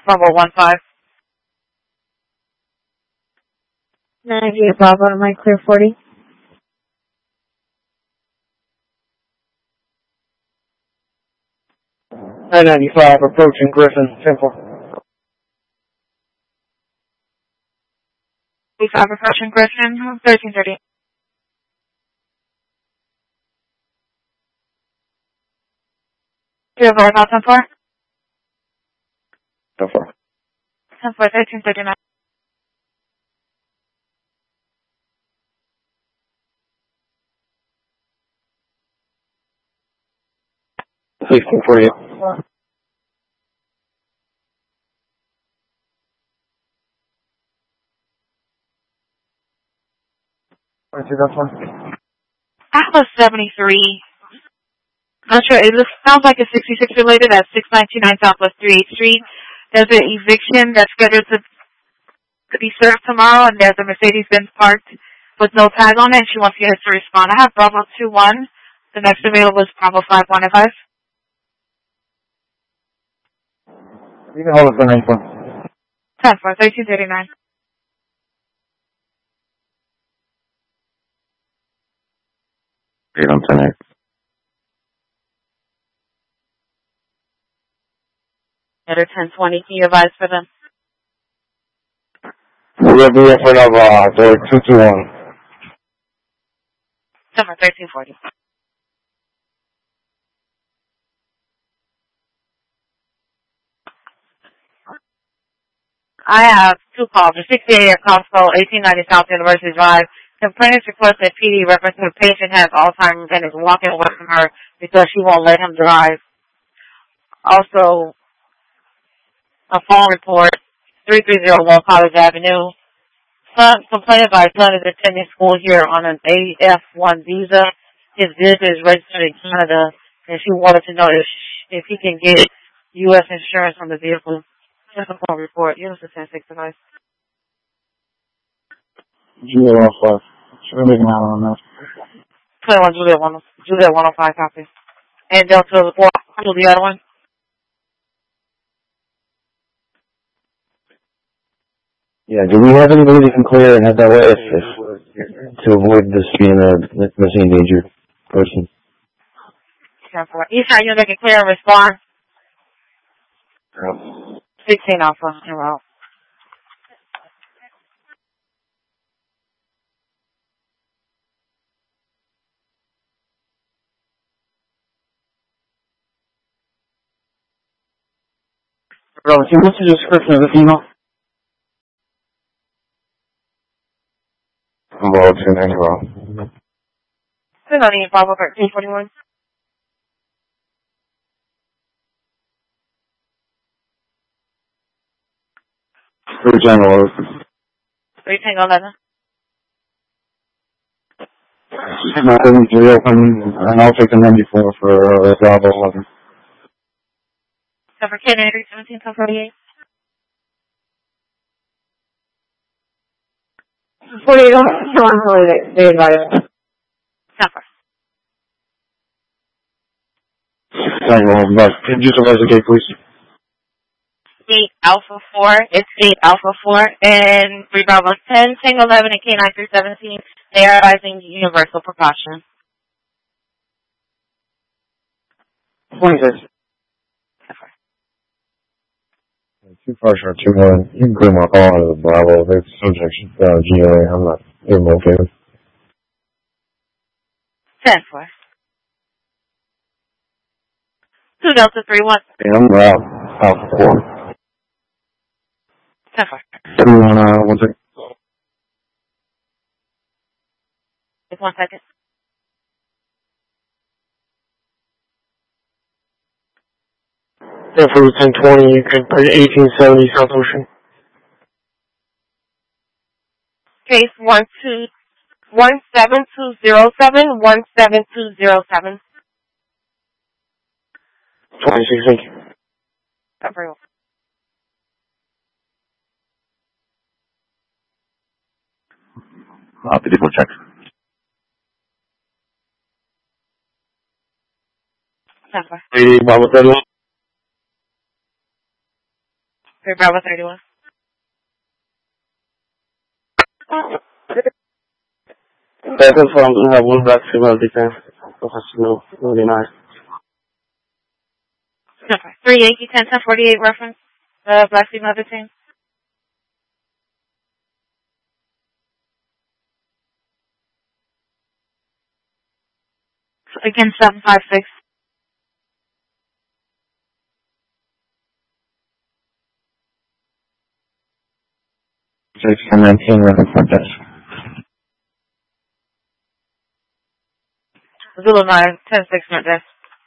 Bravo 15. 98 Bravo to Mike, clear 40. I-95 approaching Griffin, 10-4. 95 approaching Griffin, 1330. Do you have our thoughts on 4? 10-4. 10-4, 1339. Safety for you. Alpha 73. Not sure. Sounds like a 66 related at 699 Southwest 38th Street. There's an eviction that's scheduled to be served tomorrow, and there's a Mercedes-Benz parked with no tag on it, and she wants you guys to respond. I have Bravo 21. The next available is Bravo 51 5. You can hold it for 9-4. 10-4, 1339. Great on 10-8. Better 1020. Can you advise for them? We have the effort of door 221. 1340. I have two calls. A 68 at Costco, 1890 South University Drive. Complainants request that PD reference her patient has Alzheimer's and is walking away from her because she won't let him drive. Also, a phone report, 330 Wall College Avenue. Son, complainant by son is attending school here on an AF1 visa. His vehicle is registered in Canada, and she wanted to know if he can get U.S. insurance on the vehicle. Just a phone report. Use the 10-6 device. Juliet 105. Should we make an hour on that? 21 Juliet 105 copy. And Delta 4, the other one. Yeah, do we have anybody that can clear and head that way to avoid this being a missing endangered person? 10-4. Each time you can clear and respond. 16 Alpha en route. What's the description of the female? Well, it's in any well. 290 Bravo 1341. Three Tango 3 Tango 11. And I'll take the 94 for Bravo 11. For Kennedy 317 48. 48 on they advise. Suffer. Tango, can you utilize the gate, please? 8 Alpha 4. It's 8 Alpha 4 and 3 Bravo 10, Tango 11, and K9 317. They are advising universal precaution. 26. Suffer. Too far short, 2-1. You can clear my call out of the Bravo. It's subject GLA. I'm not even okay with. 10-4. 2 Delta 3-1. Yeah, I'm Alpha 4. 10-4. 2-1, 1 second. Just 1 second. Yeah, for 1020, you can put 1870 South Ocean. Case 17207, 17207. 26, thank you. Approval. Beautiful check. Suffer. Bravo 31. 3 Bravo 31. That's confirmed. I have one black female defense professional, 29. Okay. 3 Yankee 10 1048 reference. Black female detained. Again, 756. 619 running front desk. Zulu 9 10-6 front desk.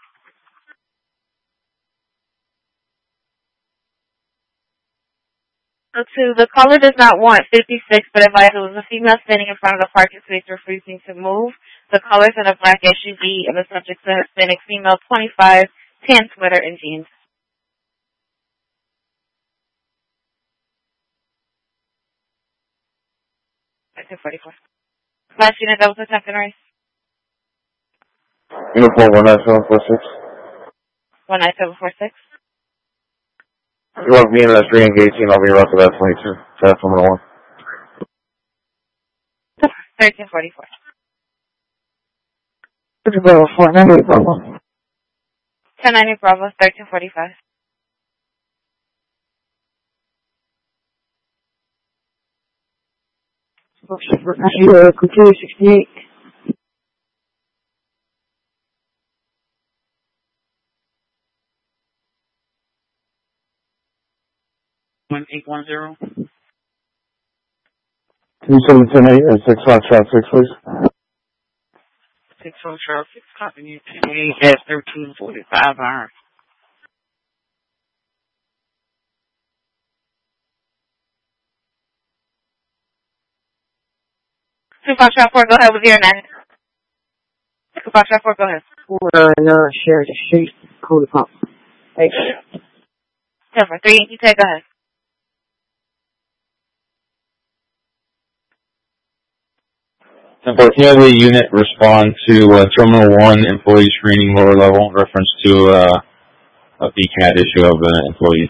So 2, the caller does not want 56, but advised it was a female standing in front of the parking space refusing to move. The caller's in a black SUV and the subject's a Hispanic female, 25, tan sweater and jeans. That's 44. Last unit that was attempted, right? Uniform 19746. 19746. You want me in that 3 and 18, I'll be around for that 22. That's 101. 1344. Bravo 498 Bravo. 1090 Bravo, 1345. Computer 68. One 810. 3710 6 Foxtrot 6, please. 6 on Charles 6 Company 10 at 1345 hours. 2 Foxtrot 4, go ahead with your 9. 2 Foxtrot 4, go ahead. Share the street. Code pop. Thanks. 3 Yankee 10, go ahead. Can you have a unit respond to Terminal 1 employee screening lower level reference to a BCAT issue of an employee?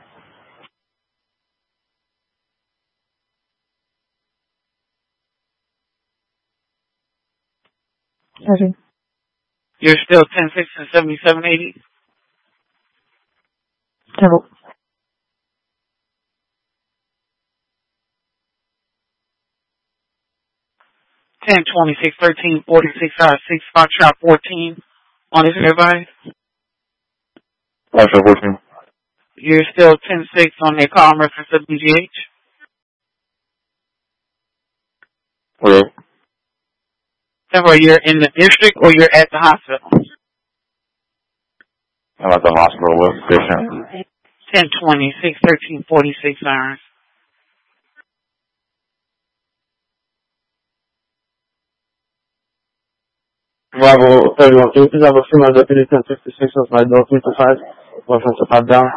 Okay. You're still 10-6 and 7780? Terrible. 10-26-13-46 hours 6 Foxtrot 14 on this everybody? Foxtrot 14. You're still 10-6 on their call reference of BGH? Okay. Or you're in the district or you're at the hospital? I'm at the hospital with patient. 10-26-13-46 hours. Bravo 31, can you please have a female deputy 1056 of my door 3 to 5, reference to 5 down?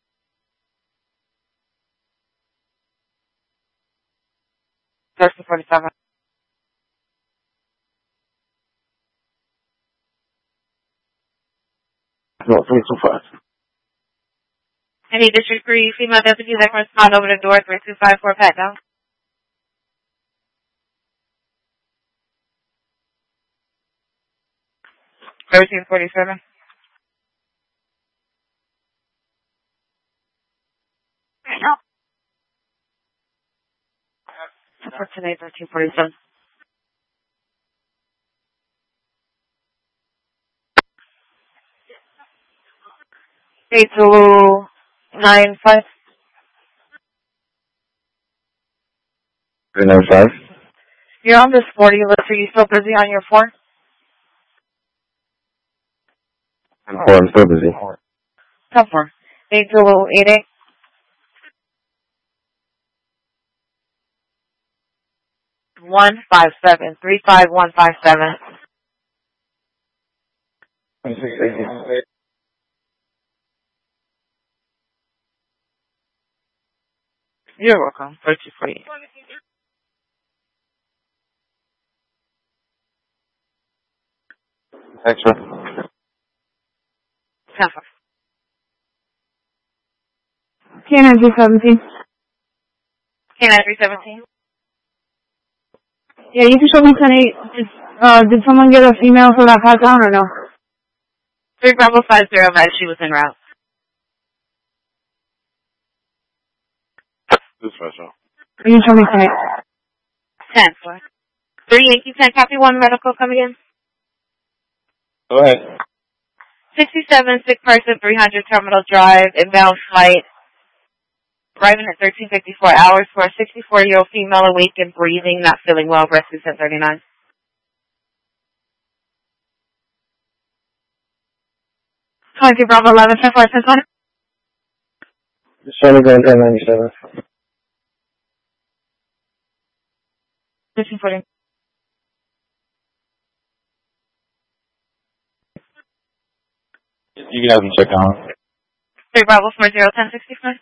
First to 47. No, 3 to 5. Any district 3 female deputies that can respond over the door 3254 pat down. Thirteen 47. No. 1347. 8295. 395. You're on this 40 list. Are you still busy on your 4? I'm still busy. 4. 8288. 157 35157. You're welcome. 3248. Thanks, sir. 10-4. Canine 317. Canine 317. Yeah, you can show me 10-8. Did someone get a female for that pat down or no? 3 Bravo 50 advised she was en route. Dispatcher. You can show me 10-8. 10 for 3 Yankee 10, copy 1 medical, come again. Go ahead. 67, sick person, 300 Terminal Drive, inbound flight, arriving at 13:54 hours for a 64-year-old female awake and breathing, not feeling well, rescue 1039. Bravo 11, 10 4, 10 5. Just trying to go on 1097. 1340. You can have them check on. 3 Bravo 40, 1065.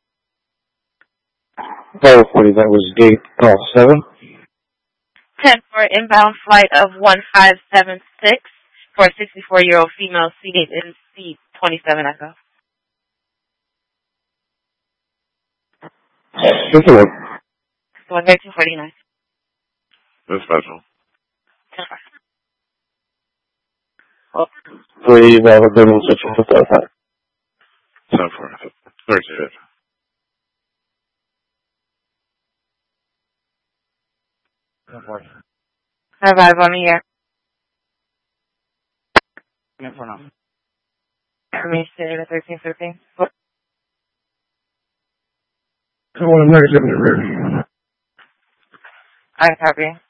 Bravo 40, that was gate call 7. 10 for inbound flight of 1576 for a 64-year-old female seated in seat 27 Echo. 51. 1349. Dispatcher. 10 4. 3 Bravo 31, 645. 10 4. 36. Arrive on the air. For now. Information stated at 1313. I want to negative in the rear. I copy.